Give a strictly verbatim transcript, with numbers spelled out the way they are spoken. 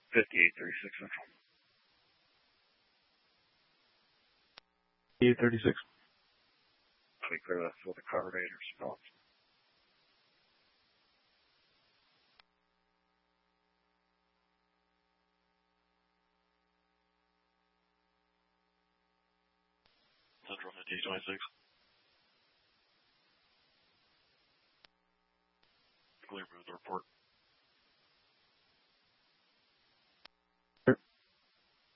fifty-eight thirty-six Central. fifty-eight thirty-six. I'll be clear that's what the carburetor smells. Central fifty-eight twenty-six. Clear for the report.